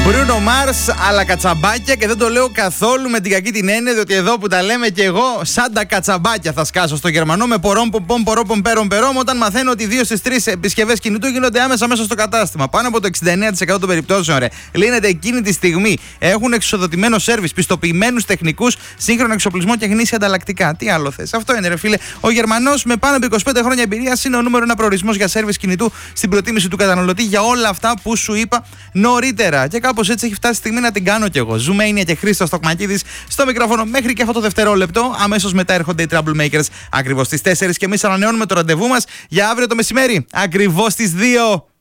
Bruno Mars, αλλά κατσαμπάκια, και δεν το λέω καθόλου με την κακή την έννοια, διότι εδώ που τα λέμε και εγώ, σαν τα κατσαμπάκια θα σκάσω στο Γερμανό με πορόμ περόμ, όταν μαθαίνω ότι 2 στις 3 επισκευές κινητού γίνονται άμεσα μέσα στο κατάστημα. Πάνω από το 69% των περιπτώσεων, λύνεται εκείνη τη στιγμή. Έχουν εξοδοτημένο σέρβις, πιστοποιημένους τεχνικούς, σύγχρονο εξοπλισμό και γνήσια ανταλλακτικά. Τι άλλο θες? Αυτό είναι, ρε φίλε. Ο Γερμανός με πάνω από 25 χρόνια εμπειρίας είναι ο νούμερο 1 προορισμός για σέρβις κινητού στην προτίμηση του καταναλωτή για όλα αυτά που σου είπα νωρίτερα. Και κάπως έτσι έχει φτάσει η στιγμή να την κάνω κι εγώ. Ζουμένια και Χρήστος Τοκμακίδης στο μικρόφωνο μέχρι και αυτό το δευτερόλεπτο. Αμέσως μετά έρχονται οι Troublemakers ακριβώς στις 4 και εμείς ανανεώνουμε το ραντεβού μας για αύριο το μεσημέρι ακριβώς στις 2.